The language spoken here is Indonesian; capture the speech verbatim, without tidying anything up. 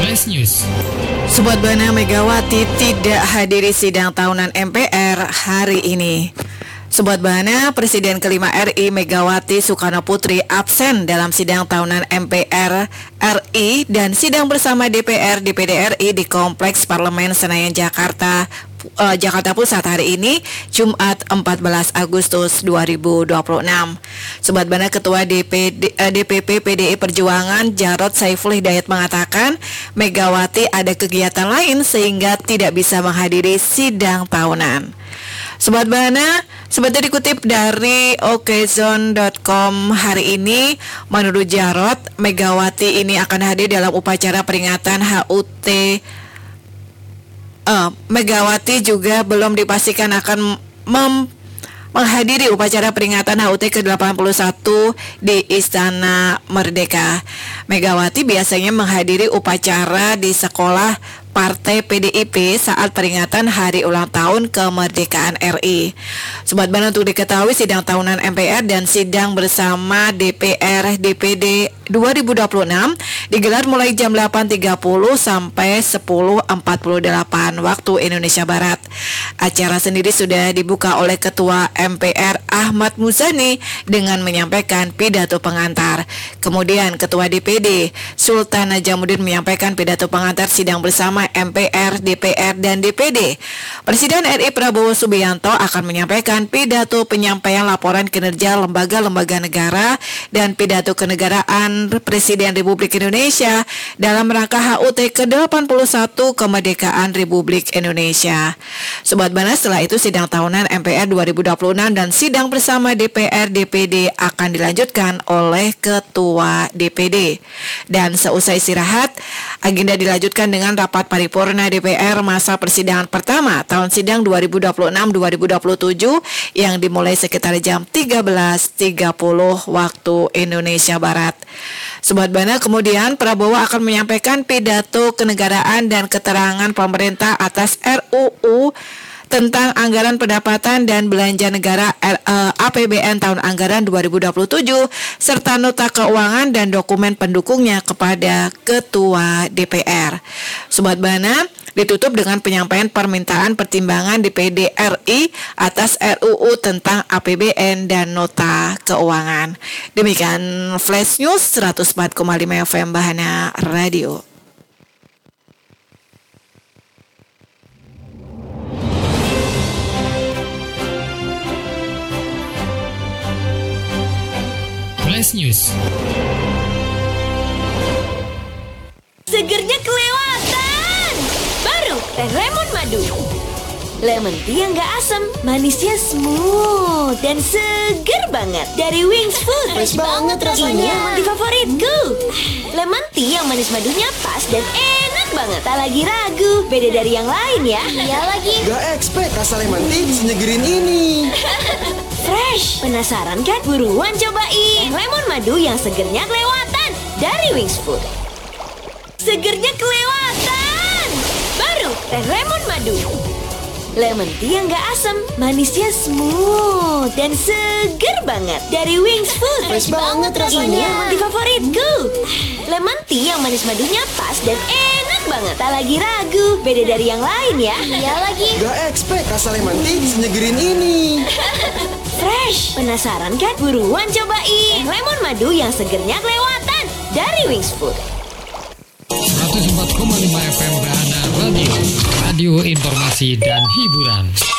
Flash News. Sobat Bana, Megawati tidak hadiri sidang tahunan M P R hari ini. Sobat Bana, Presiden kelima R I Megawati Soekarno Putri absen dalam sidang tahunan M P R R I dan sidang bersama D P R D P D R I di Kompleks Parlemen Senayan Jakarta uh, Jakarta Pusat hari ini, Jumat empat belas Agustus dua ribu dua puluh enam. Sobat Bana, Ketua D P D, uh, D P P P D I Perjuangan Jarod Saiful Hidayat mengatakan Megawati ada kegiatan lain sehingga tidak bisa menghadiri sidang tahunan. Sobat Bana, seperti dikutip dari okezone dot com hari ini, menurut Jarod, Megawati ini akan hadir dalam upacara peringatan H U T. Uh, Megawati juga belum dipastikan akan mem menghadiri upacara peringatan H U T ke delapan puluh satu di Istana Merdeka. Megawati biasanya menghadiri upacara di sekolah Partai P D I P saat peringatan hari ulang tahun kemerdekaan R I. Sobat Bana, untuk diketahui sidang tahunan M P R dan sidang bersama D P R D P D dua ribu dua puluh enam digelar mulai jam delapan tiga puluh sampai sepuluh empat puluh delapan waktu Indonesia Barat. Acara sendiri sudah dibuka oleh Ketua M P R Ahmad Muzani dengan menyampaikan pidato pengantar. Kemudian Ketua D P D Sultan Najamuddin menyampaikan pidato pengantar sidang bersama M P R, D P R, dan D P D. Presiden R I Prabowo Subianto akan menyampaikan pidato penyampaian laporan kinerja lembaga-lembaga negara dan pidato kenegaraan Presiden Republik Indonesia dalam rangka H U T ke delapan puluh satu kemerdekaan Republik Indonesia. Sobat Bana, setelah itu sidang tahunan M P R dua ribu dua puluh enam dan sidang bersama D P R, D P D akan dilanjutkan oleh Ketua D P D. Dan seusai istirahat, agenda dilanjutkan dengan rapat paripurna D P R masa persidangan pertama tahun sidang dua ribu dua puluh enam dua ribu dua puluh tujuh yang dimulai sekitar jam tiga belas tiga puluh waktu Indonesia Barat. Sobat Bana, kemudian Prabowo akan menyampaikan pidato kenegaraan dan keterangan pemerintah atas R U U tentang anggaran pendapatan dan belanja negara A P B N tahun anggaran dua ribu dua puluh tujuh serta nota keuangan dan dokumen pendukungnya kepada Ketua D P R. Sobat Bana, ditutup dengan penyampaian permintaan pertimbangan D P D R I atas R U U tentang A P B N dan nota keuangan. Demikian Flash News seratus empat koma lima F M Bahana Radio. Flash News. Segernya kelewatan. Baru teh lemon madu. Lemon tea yang gak asam, manisnya smooth dan seger banget. Dari Wings Food. Fresh banget rasanya. Iya, di favoritku. Lemon tea yang manis madunya pas dan enak banget. Tak lagi ragu, beda dari yang lain ya. Iya lagi. Gak expect rasa lemon tea senyegerin ini. Fresh, penasaran kan? Buruan cobain lemon madu yang segernya kelewatan dari Wings Food. Segernya kelewatan. Baru teh lemon madu. Lemon tea yang gak asam, manisnya smooth dan seger banget. Dari Wings Food. Fresh banget rasanya. Iya, di favoritku. Lemon tea yang manis madunya pas dan enak banget. Tak lagi ragu, beda dari yang lain ya. Iya lagi. Gak expect rasa lemon tea senyegerin ini. Fresh, penasaran kan? Buruan cobain lemon madu yang segernya kelewatan dari Wings Food. seratus empat koma lima F M Bahana Radio. Radio informasi dan hiburan.